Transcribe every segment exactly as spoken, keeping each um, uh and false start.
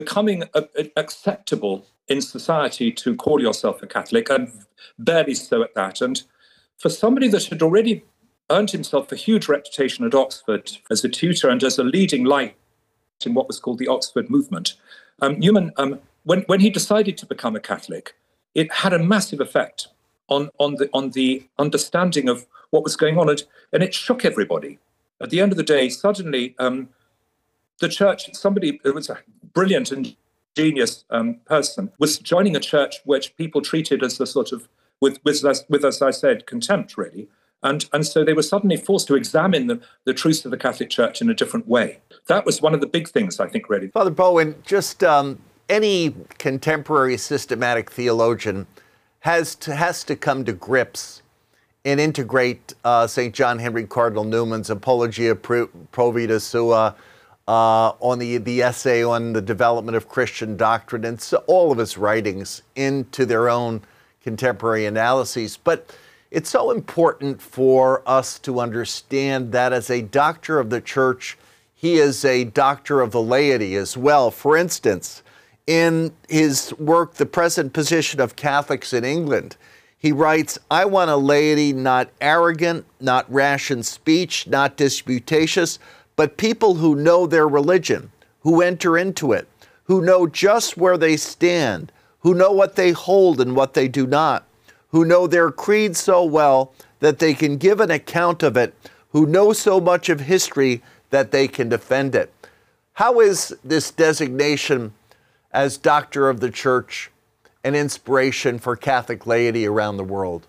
becoming a, a, acceptable in society to call yourself a Catholic, and barely so at that. And for somebody that had already earned himself a huge reputation at Oxford as a tutor and as a leading light in what was called the Oxford movement, um, Newman, um, when, when he decided to become a Catholic, it had a massive effect on, on, the, on the understanding of what was going on, and, and it shook everybody. At the end of the day, suddenly um, the church, somebody who was a brilliant and genius um, person, was joining a church which people treated as a sort of, with, with, with as I said, contempt, really. And, and so they were suddenly forced to examine the, the truths of the Catholic Church in a different way. That was one of the big things, I think, really. Father Bowen, just um, any contemporary systematic theologian has to, has to come to grips and integrate uh, Saint John Henry Cardinal Newman's Apologia Pro, Pro Vita Sua, uh, on the, the essay on the development of Christian doctrine, and so all of his writings into their own contemporary analyses. But it's so important for us to understand that as a doctor of the church, he is a doctor of the laity as well. For instance, in his work, The Present Position of Catholics in England, he writes, "I want a laity not arrogant, not rash in speech, not disputatious, but people who know their religion, who enter into it, who know just where they stand, who know what they hold and what they do not, who know their creed so well that they can give an account of it, who know so much of history that they can defend it." How is this designation as Doctor of the Church an inspiration for Catholic laity around the world?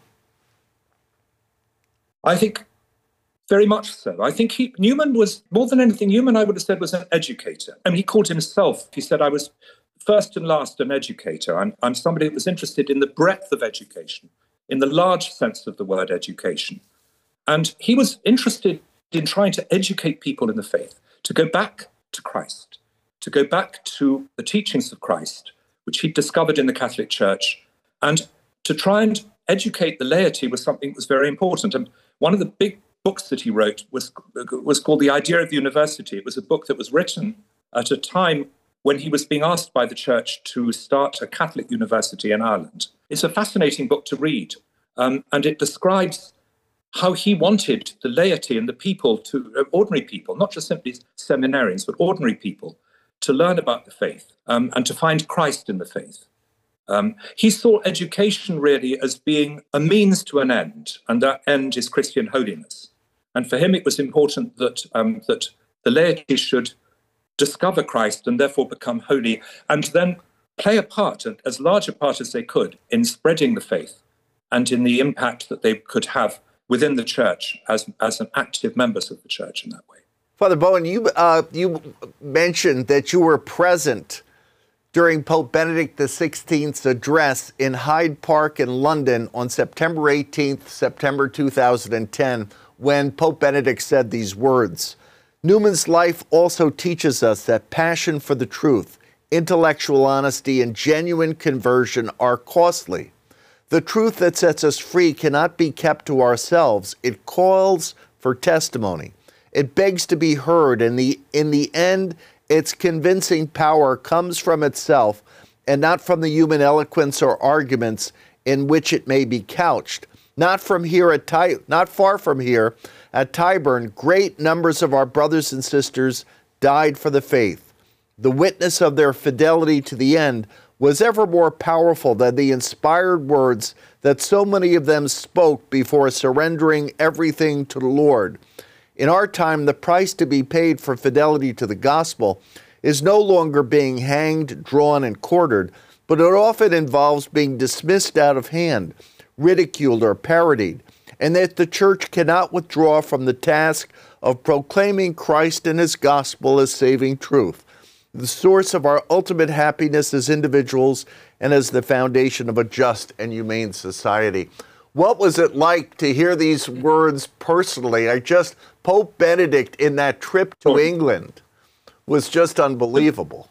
I think very much so. I think he, Newman was, more than anything, Newman, I would have said, was an educator. I mean, he called himself, he said, "I was first and last an educator. I'm, I'm somebody that was interested in the breadth of education, in the large sense of the word education." And he was interested in trying to educate people in the faith, to go back to Christ, to go back to the teachings of Christ, which he discovered in the Catholic Church, and to try and educate the laity was something that was very important. And one of the big books that he wrote was, was called The Idea of University. It was a book that was written at a time when he was being asked by the church to start a Catholic university in Ireland. It's a fascinating book to read, um, and it describes how he wanted the laity and the people, to uh, ordinary people, not just simply seminarians, but ordinary people, to learn about the faith um, and to find Christ in the faith. Um, he saw education really as being a means to an end, and that end is Christian holiness. And for him, it was important that um, that the laity should discover Christ and therefore become holy, and then play a part, as large a part as they could, in spreading the faith and in the impact that they could have within the church as, as an active members of the church in that way. Father Bowen, you, uh, you mentioned that you were present during Pope Benedict the sixteenth's address in Hyde Park in London on September eighteenth, September two thousand ten, when Pope Benedict said these words: "Newman's life also teaches us that passion for the truth, intellectual honesty, and genuine conversion are costly. The truth that sets us free cannot be kept to ourselves. It calls for testimony. It begs to be heard, and the, in the end, its convincing power comes from itself and not from the human eloquence or arguments in which it may be couched. Not from here at Ty- not far from here, at Tyburn, great numbers of our brothers and sisters died for the faith. The witness of their fidelity to the end was ever more powerful than the inspired words that so many of them spoke before surrendering everything to the Lord. In our time, the price to be paid for fidelity to the gospel is no longer being hanged, drawn, and quartered, but it often involves being dismissed out of hand, ridiculed, or parodied, and that the church cannot withdraw from the task of proclaiming Christ and his gospel as saving truth, the source of our ultimate happiness as individuals and as the foundation of a just and humane society." What was it like to hear these words personally? I just, Pope Benedict in that trip to England was just unbelievable.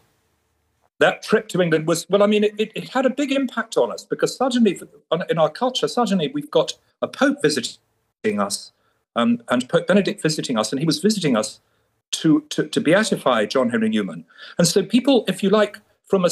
That trip to England was, well, I mean, it, it had a big impact on us, because suddenly, in our culture, suddenly we've got a Pope visiting us, um, and Pope Benedict visiting us, and he was visiting us to, to, to beatify John Henry Newman. And so people, if you like,